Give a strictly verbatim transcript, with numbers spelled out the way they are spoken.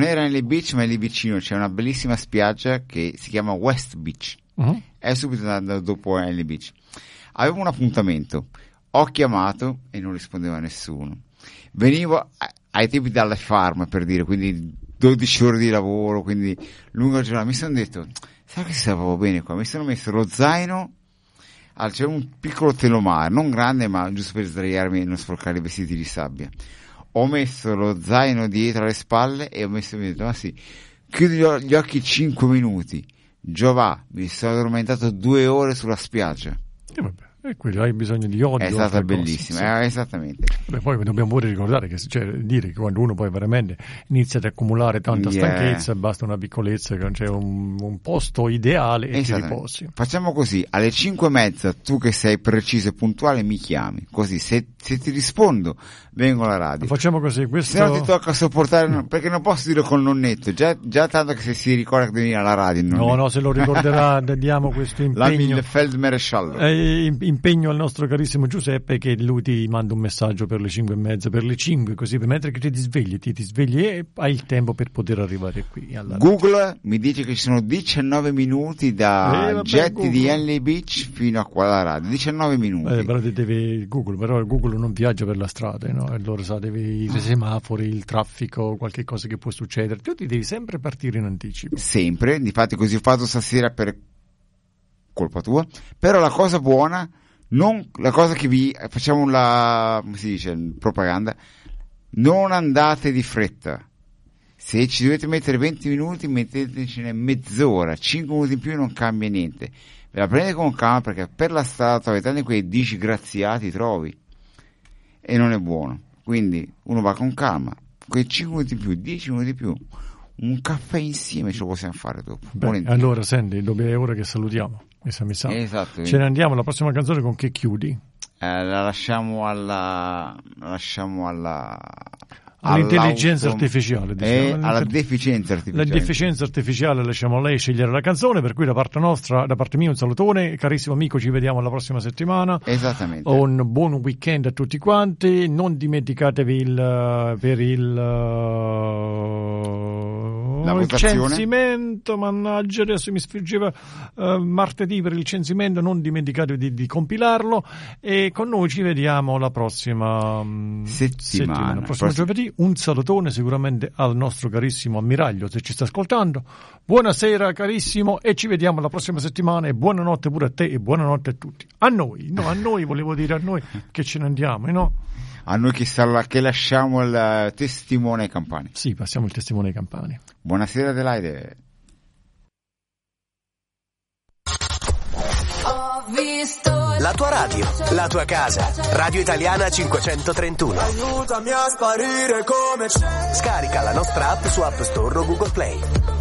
era Henley Beach, ma è lì vicino, c'è una bellissima spiaggia che si chiama West Beach, uh-huh. È subito andando dopo Henley Beach. Avevo un appuntamento, ho chiamato e non rispondeva nessuno. Venivo ai tempi dalla farm, per dire, quindi dodici ore di lavoro, quindi lunga giornata. Mi sono detto, sai che stavo bene qua, mi sono messo lo zaino, c'era un piccolo telomare, non grande ma giusto per sdraiarmi e non sporcare i vestiti di sabbia. Ho messo lo zaino dietro alle spalle e ho messo, mi ho detto, ma sì, chiudi gli occhi cinque minuti, Giova, mi sono addormentato due ore sulla spiaggia. E vabbè. E quello hai bisogno di odio. È stata bellissima, sì. eh, esattamente. Beh, poi dobbiamo pure ricordare che, cioè, dire che quando uno poi veramente inizia ad accumulare tanta yeah. stanchezza, basta una piccolezza, che c'è un, un posto ideale e ti riposi. Facciamo così, alle cinque e mezza tu che sei preciso e puntuale mi chiami, così se, se ti rispondo vengo alla radio. Facciamo così, questo... se no ti tocca sopportare, no. perché non posso dire col nonnetto, già, già tanto che se si ricorda che devi venire alla radio. No, no, se lo ricorderà diamo questo impegno. La Feldmaresciallo. Eh, impegno al nostro carissimo Giuseppe, che lui ti manda un messaggio per le cinque e mezza, per le cinque, così mentre che ti svegli, ti, ti svegli e hai il tempo per poter arrivare qui. Alla Google radio. Mi dice che ci sono diciannove minuti da eh, Getti di Henley Beach fino a qua alla radio, diciannove minuti. Eh, però devi Google, però Google non viaggia per la strada, no? Allora sa, devi i semafori, il traffico, qualche cosa che può succedere, tu ti devi sempre partire in anticipo. Sempre, difatti così ho fatto stasera per colpa tua, però la cosa buona, non la cosa che vi facciamo la, come si dice, propaganda, non andate di fretta. Se ci dovete mettere venti minuti, mettetecene mezz'ora, cinque minuti in più non cambia niente. Ve la prendete con calma, perché per la strada trovate tanti quei disgraziati trovi e non è buono. Quindi uno va con calma, quei cinque minuti in più, dieci minuti in più, un caffè insieme ce lo possiamo fare dopo. Beh, allora senti, è ora che salutiamo. Esatto. Ce ne andiamo, la prossima canzone con che chiudi? Eh, la lasciamo alla la lasciamo alla all'intelligenza artificiale, diciamo. Eh, alla deficienza artificiale. La deficienza artificiale lasciamo a lei scegliere la canzone, per cui da parte nostra, da parte mia un salutone, carissimo amico, ci vediamo la prossima settimana. Esattamente. Un buon weekend a tutti quanti, non dimenticatevi il per il la il censimento, mannaggia, adesso mi sfuggeva uh, martedì per il censimento, non dimenticatevi di, di compilarlo, e con noi ci vediamo la prossima um, settimana, settimana. Prossimo Pross- giovedì. Un salutone sicuramente al nostro carissimo ammiraglio, se ci sta ascoltando. Buonasera carissimo, e ci vediamo la prossima settimana, e buonanotte pure a te e buonanotte a tutti. A noi, no, a noi volevo dire, a noi che ce ne andiamo, no? A noi che, sta, che lasciamo il testimone ai campani. Sì, passiamo il testimone ai campani. Buonasera Adelaide. La tua radio, la tua casa. Radio Italiana cinquecentotrentuno. Aiutami a sparire come c'è. Scarica la nostra app su App Store o Google Play.